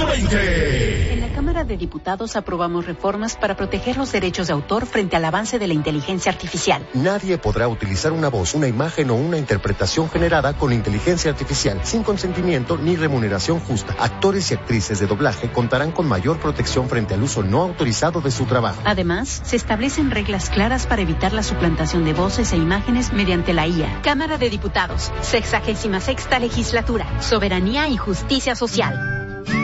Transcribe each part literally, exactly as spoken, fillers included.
veinte. En la Cámara de Diputados aprobamos reformas para proteger los derechos de autor frente al avance de la inteligencia artificial. Nadie podrá utilizar una voz, una imagen o una interpretación generada con inteligencia artificial sin consentimiento ni remuneración justa. Actores y actrices de doblaje contarán con mayor protección frente al uso no autorizado de su trabajo. Además, se establecen reglas claras para evitar la suplantación de voces e imágenes mediante la I A. Cámara de Diputados, sexagésima sexta legislatura, soberanía y justicia social.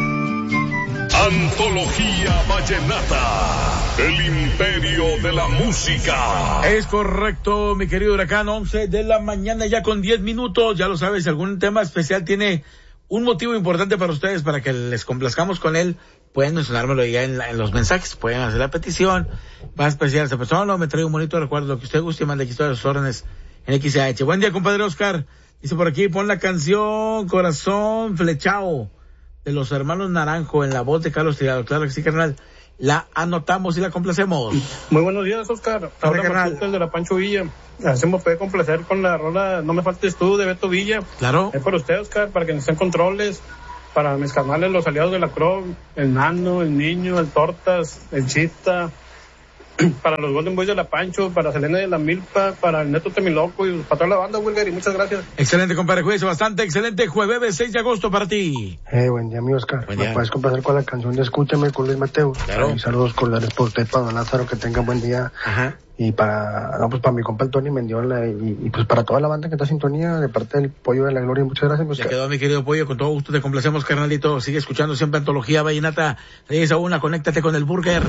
Antología Vallenata, el imperio de la música. Es correcto, mi querido Huracán, once de la mañana ya con diez minutos. Ya lo sabes, si algún tema especial tiene un motivo importante para ustedes, para que les complazcamos con él, pueden mencionármelo ya en, la, en los mensajes, pueden hacer la petición más especial. Esta persona no me trae un bonito recuerdo, lo que usted guste y mande aquí todas sus órdenes en X A H. Buen día, compadre Oscar. Dice por aquí, pon la canción Corazón Flechao de los hermanos Naranjo en la voz de Carlos Tirado. Claro que sí, carnal. La anotamos y la complacemos. Muy buenos días, Oscar. Habla Martín de la Pancho Villa. Hacemos puede complacer con la rola No me faltes tú de Beto Villa. Claro. Es para usted, Oscar, para que nos estén controles. Para mis carnales, los aliados de la Croc, el Nano, el Niño, el Tortas, el Chita. Para los Golden Boys de la Pancho, para Selena de la Milpa, para el Neto Temiloco y para toda la banda, Wilger, y muchas gracias. Excelente, compadre, cuídese bastante. Excelente jueves seis de agosto para ti. Eh, buen día, mi Oscar. Buen ¿Me día. puedes complacer con la canción de Escúchame con Luis Mateo? Claro. Y saludos cordiales por usted, para don Lázaro, que tengan buen día. Ajá. Y para, no, pues para mi compa el Tony Mendiola y, y pues para toda la banda que está en sintonía, de parte del Pollo de la Gloria. Muchas gracias, mi Ya Oscar. quedó, mi querido Pollo, con todo gusto te complacemos, carnalito. Sigue escuchando siempre Antología Vallenata. diez a una, conéctate con el Burger.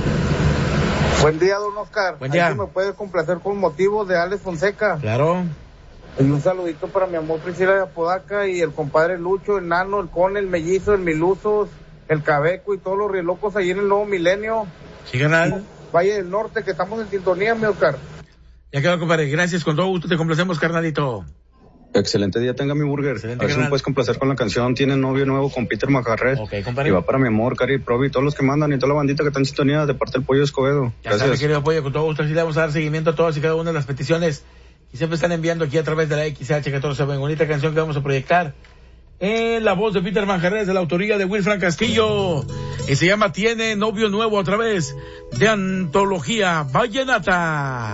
Buen día, don Oscar. Buen día. Ahí sí me puede complacer con motivo de Alex Fonseca. Claro. Y un saludito para mi amor Priscila de Apodaca y el compadre Lucho, el Nano, el Con, el Mellizo, el Milusos, el Cabeco y todos los rielocos ahí en el Nuevo Milenio. Sí, carnal. Valle del Norte, que estamos en sintonía, mi Oscar. Ya quedó, compadre. Gracias, con todo gusto te complacemos, carnalito. Excelente día tenga mi Burger. Excelente, A ver si me carnal. puedes complacer con la canción Tiene novio nuevo con Peter Macarret. Ok, compadre. Y va para mi amor, Cari Provi, y todos los que mandan y toda la bandita que está en sintonía de parte del Pollo Escobedo. Ya sabes, Gracias. querido Pollo, con todo gusto. Así le vamos a dar seguimiento a todas y cada una de las peticiones que siempre están enviando aquí a través de la X H catorce. Una bonita canción que vamos a proyectar en la voz de Peter Manjarres, de la autoría de Wilfran Castillo, y se llama Tiene novio nuevo, a través de Antología Vallenata.